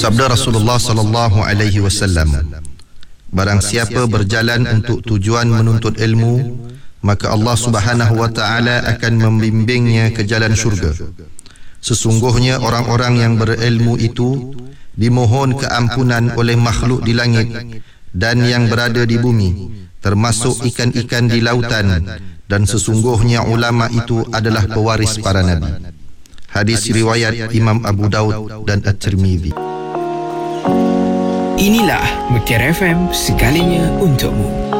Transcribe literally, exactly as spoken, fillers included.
Sabda Rasulullah sallallahu alaihi wasallam, barang siapa berjalan untuk tujuan menuntut ilmu, maka Allah Subhanahu wa taala akan membimbingnya ke jalan syurga. Sesungguhnya orang-orang yang berilmu itu dimohon keampunan oleh makhluk di langit dan yang berada di bumi, termasuk ikan-ikan di lautan, dan sesungguhnya ulama itu adalah pewaris para nabi. Hadis riwayat Imam Abu Daud dan At-Tirmidzi. Inilah Mutiara F M, sekalinya untukmu.